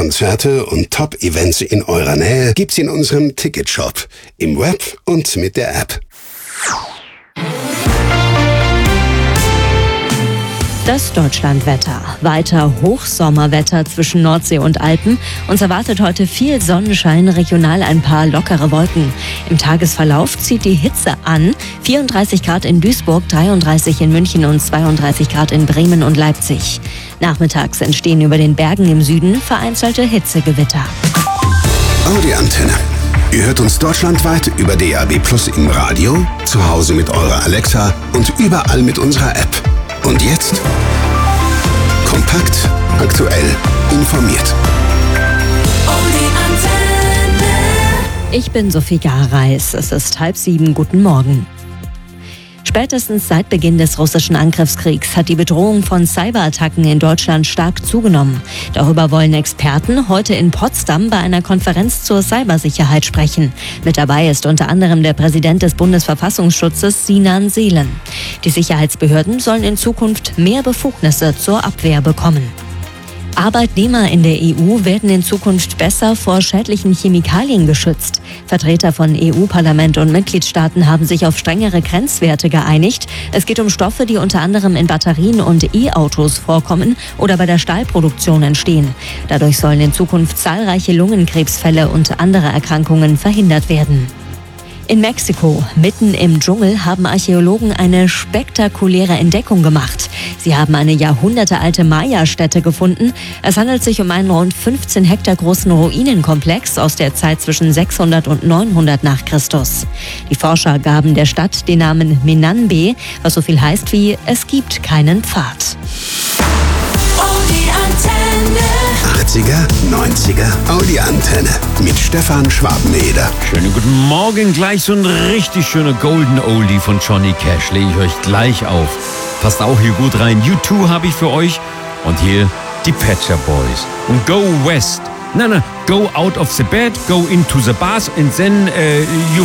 Konzerte und Top-Events in eurer Nähe gibt's in unserem Ticketshop, im Web und mit der App. Das Deutschlandwetter. Weiter Hochsommerwetter zwischen Nordsee und Alpen. Uns erwartet heute viel Sonnenschein, regional ein paar lockere Wolken. Im Tagesverlauf zieht die Hitze an. 34 Grad in Duisburg, 33 in München und 32 Grad in Bremen und Leipzig. Nachmittags entstehen über den Bergen im Süden vereinzelte Hitzegewitter. Audi Antenne. Ihr hört uns deutschlandweit über DAB+ im Radio, zu Hause mit eurer Alexa und überall mit unserer App. Und jetzt? Kompakt, aktuell, informiert. Ich bin Sophie Gareis. Es ist 6:30. Guten Morgen. Spätestens seit Beginn des russischen Angriffskriegs hat die Bedrohung von Cyberattacken in Deutschland stark zugenommen. Darüber wollen Experten heute in Potsdam bei einer Konferenz zur Cybersicherheit sprechen. Mit dabei ist unter anderem der Präsident des Bundesverfassungsschutzes, Sinan Seelen. Die Sicherheitsbehörden sollen in Zukunft mehr Befugnisse zur Abwehr bekommen. Arbeitnehmer in der EU werden in Zukunft besser vor schädlichen Chemikalien geschützt. Vertreter von EU-Parlament und Mitgliedstaaten haben sich auf strengere Grenzwerte geeinigt. Es geht um Stoffe, die unter anderem in Batterien und E-Autos vorkommen oder bei der Stahlproduktion entstehen. Dadurch sollen in Zukunft zahlreiche Lungenkrebsfälle und andere Erkrankungen verhindert werden. In Mexiko, mitten im Dschungel, haben Archäologen eine spektakuläre Entdeckung gemacht. Sie haben eine jahrhundertealte Maya-Stätte gefunden. Es handelt sich um einen rund 15 Hektar großen Ruinenkomplex aus der Zeit zwischen 600 und 900 nach Christus. Die Forscher gaben der Stadt den Namen Minanbe, was so viel heißt wie "Es gibt keinen Pfad". 80er, 90er, Audi Antenne mit Stefan Schwabeneder. Schönen guten Morgen, gleich so ein richtig schöner Golden Oldie von Johnny Cash lege ich euch gleich auf. Passt auch hier gut rein. U2 habe ich für euch und hier die Pet Shop Boys. Und Go West. Go out of the bed, go into the bars and then you